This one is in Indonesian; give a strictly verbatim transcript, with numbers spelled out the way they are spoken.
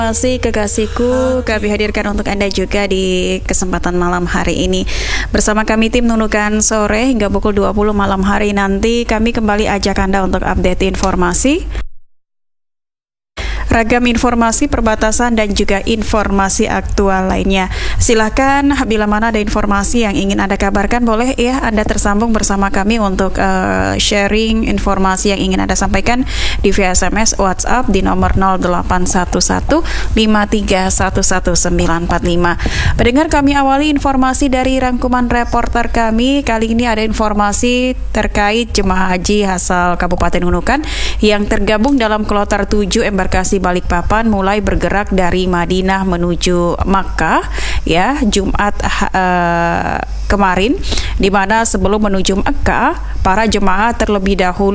Masih kekasihku, kami hadirkan untuk Anda juga di kesempatan malam hari ini. Bersama kami tim Nunukan Sore hingga pukul dua puluh malam hari nanti kami kembali ajak Anda untuk update informasi, ragam informasi perbatasan dan juga informasi aktual lainnya. Silahkan bila mana ada informasi yang ingin Anda kabarkan, boleh ya Anda tersambung bersama kami untuk uh, sharing informasi yang ingin Anda sampaikan di via S M S WhatsApp di nomor nol delapan satu satu lima tiga satu satu sembilan empat lima. Pendengar, kami awali informasi dari rangkuman reporter kami. Kali ini ada informasi terkait jemaah haji asal Kabupaten Nunukan yang tergabung dalam kloter tujuh embarkasi Balikpapan mulai bergerak dari Madinah menuju Makkah ya Jumat uh, kemarin, di mana sebelum menuju Makkah para jemaah terlebih dahulu